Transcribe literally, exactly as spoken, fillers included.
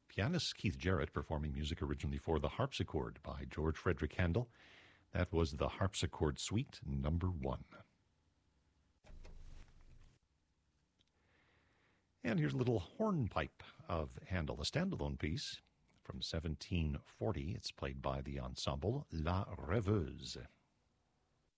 pianist Keith Jarrett performing music originally for the harpsichord by George Frederick Handel. That was the Harpsichord Suite number one. And here's a little hornpipe of Handel, a standalone piece from seventeen forty. It's played by the ensemble La Rêveuse.